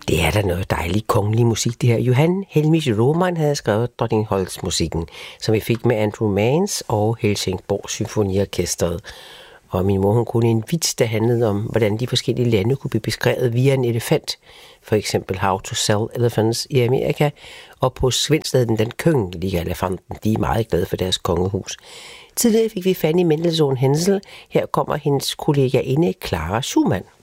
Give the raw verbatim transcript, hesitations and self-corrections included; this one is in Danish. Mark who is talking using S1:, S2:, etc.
S1: Det er da noget dejligt kongelig musik, det her. Johan Helmich Roman havde skrevet Drottningholdsmusikken, som vi fik med Andrew Mans og Helsingborg Symfoniorkestret. Og min mor, hun kunne en vits, der handlede om, hvordan de forskellige lande kunne blive beskrevet via en elefant. For eksempel How to Sell Elephants i Amerika, og på svensk den den kongelige elefanten. De er meget glade for deres kongehus. Tidligere fik vi Fanny Mendelssohn Hensel. Her kommer hendes kollega inde, Clara Schumann.